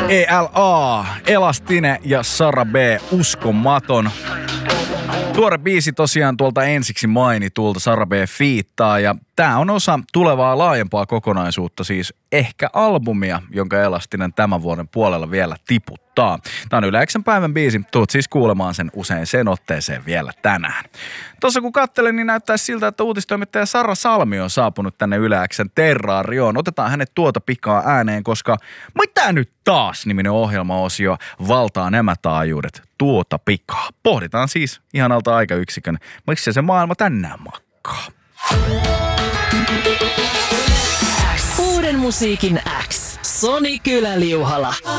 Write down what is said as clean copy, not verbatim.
ELA, Elastine ja Sara B, Uskomaton. Tuore biisi tosiaan tuolta ensiksi mainitulta Sara B fiittaa ja tää on osa tulevaa laajempaa kokonaisuutta, siis ehkä albumia, jonka Elastinen tämän vuoden puolella vielä tiputtaa. Tää on Yle X:n päivän biisi, tuut siis kuulemaan sen usein sen otteeseen vielä tänään. Tossa kun katselen, niin näyttää siltä, että uutistoimittaja Sara Salmi on saapunut tänne Yle X:n terraarioon. Otetaan hänet tuota pikaa ääneen, koska mitä nyt taas niminen ohjelmaosio valtaa nämä taajuudet tuota pikaa. Pohditaan siis ihanalta aikayksikön, miksi se maailma tänään makkaa. Uuden musiikin X. Soni Kyläliuhala.